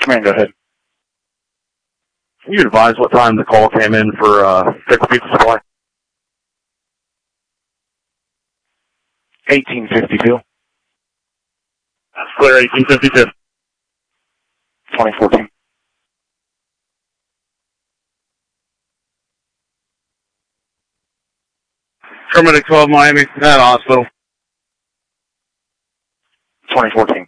Command, go ahead. Can you advise what time the call came in for fixed pizza supply? 1852. That's clear, 1852. 2014. Paramedic 12 Miami, at hospital. 2014.